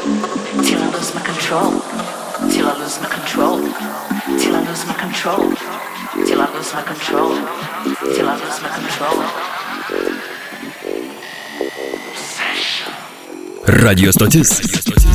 till I lose my control, till I lose my control, till I lose my control, till I lose my control, till I lose my control. Радіостоtis.